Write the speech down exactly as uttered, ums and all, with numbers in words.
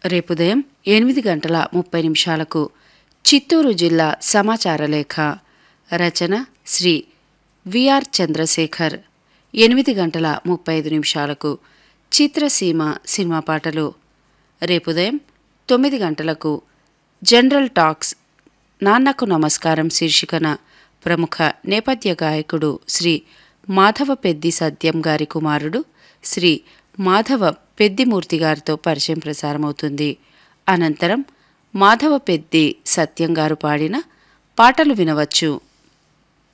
రేపు ఉదయం ఎనిమిది గంటల ముప్పై నిమిషాలకు చిత్తూరు జిల్లా సమాచార లేఖ, రచన శ్రీ విఆర్ చంద్రశేఖర్. ఎనిమిది గంటల ముప్పై ఐదు నిమిషాలకు చిత్రసీమ సినిమా పాటలు. రేపు ఉదయం తొమ్మిది గంటలకు జనరల్ టాక్స్ నాన్నకు నమస్కారం శీర్షికన ప్రముఖ నేపథ్య గాయకుడు శ్రీ మాధవ పెద్ది సత్యం గారి కుమారుడు శ్రీ మాధవ పెద్దిమూర్తి గారితో పరిచయం ప్రసారమవుతుంది. అనంతరం మాధవ పెద్ది సత్యం గారు పాడిన పాటలు వినవచ్చు.